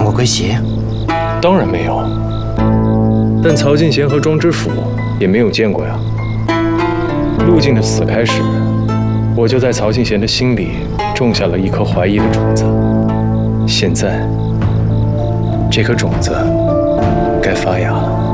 过归邪？ 当然没有。但曹进贤和庄知府也没有见过呀。陆晋的死开始，我就在曹进贤的心里种下了一颗怀疑的种子。现在，这颗种子该发芽了。